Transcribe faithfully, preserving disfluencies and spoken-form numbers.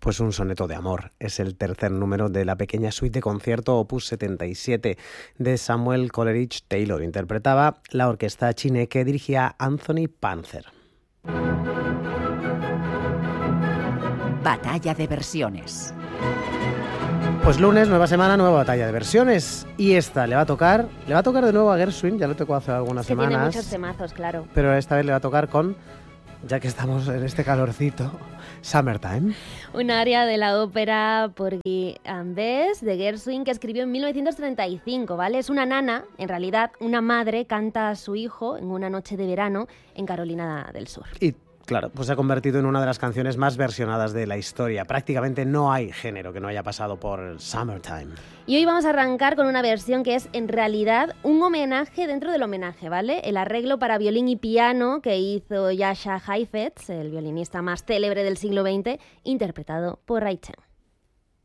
Pues un soneto de amor. Es el tercer número de la pequeña suite de concierto opus setenta y siete de Samuel Coleridge Taylor. Interpretaba la orquesta Chine que dirigía Anthony Panzer. Batalla de versiones. Pues lunes, nueva semana, nueva batalla de versiones. Y esta le va a tocar, le va a tocar de nuevo a Gershwin, ya lo tocó hace algunas es que semanas. Tiene muchos temazos, claro. Pero esta vez le va a tocar con, ya que estamos en este calorcito, Summertime. Un aria de la ópera Porgy and Bess de Gershwin que escribió en mil novecientos treinta y cinco, ¿vale? Es una nana, en realidad una madre, canta a su hijo en una noche de verano en Carolina del Sur. Y claro, pues se ha convertido en una de las canciones más versionadas de la historia. Prácticamente no hay género que no haya pasado por Summertime. Y hoy vamos a arrancar con una versión que es en realidad un homenaje dentro del homenaje, ¿vale? El arreglo para violín y piano que hizo Jascha Heifetz, el violinista más célebre del siglo veinte, interpretado por Ray Chen.